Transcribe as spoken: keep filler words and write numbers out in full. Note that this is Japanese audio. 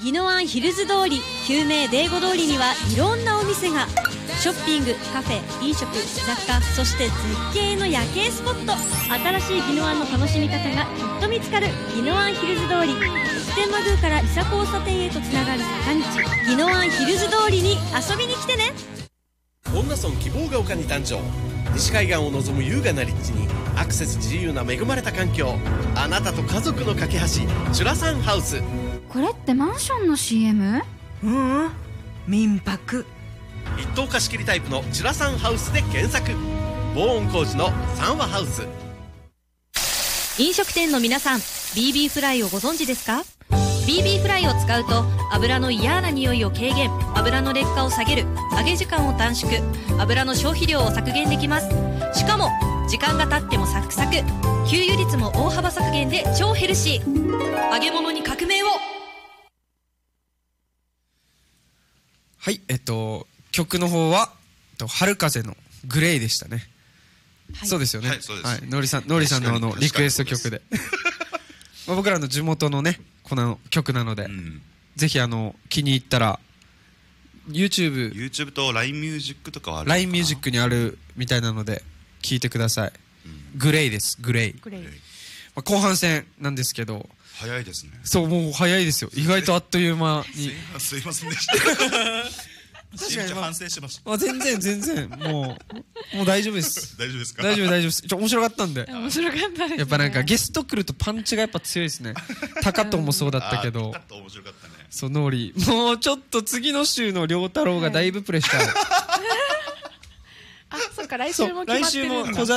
宜野湾ヒルズ通り旧名デーゴ通りにはいろんなお店が。ショッピング、カフェ、飲食、雑貨、そして絶景の夜景スポット。新しい宜野湾の楽しみ方がきっと見つかる宜野湾ヒルズ通り。普天満宮から伊佐交差点へとつながる坂道、宜野湾ヒルズ通りに遊びに来てね。 恩納村希望が丘に誕生。西海岸を望む優雅な立地にアクセス自由な恵まれた環境。あなたと家族の架け橋、チュラサンハウス。 これってマンションの シーエム？ ううん、民泊。 一棟貸し切りタイプのチュラサンハウスで検索。防音工事の三和ハウス。 飲食店の皆さん、 ビービー フライをご存知ですか？ ビービー フライを使うと油の嫌な匂いを軽減、油の劣化を下げる、揚げ時間を短縮、油の消費量を削減できます。しかも時間が経ってもサクサク、給油率も大幅削減で超ヘルシー。揚げ物に革命を。 はい、えっと曲の方は春風のグレイでしたね、はい、そうですよね、はい、そうです、はい、のりさん、のりさんのあのリクエスト曲でまあ僕らの地元のねこの曲なので、うん、ぜひあの気に入ったら YouTube YouTube と ライン ミュージックとかはあるのかな。 ライン ミュージックにあるみたいなので聴いてください、うん、グレイです。グレイ、グレイ、まあ、後半戦なんですけど早いですね。 そう、もう早いですよ。意外とあっという間にすいませんでした確かに反省しました。 あ、全然全然もうもう大丈夫です大丈夫ですか？ 大丈夫大丈夫です。ちょ面白かったんで。 面白かったですね。 やっぱなんかゲスト来るとパンチがやっぱ強いですね。高藤もそうだったけど。 高藤面白かったね。 そう、ノーリーもうちょっと次の週の良太郎がだいぶプレッシャー、はい、 あ、そうか、来週も決まってるんだ。 来週も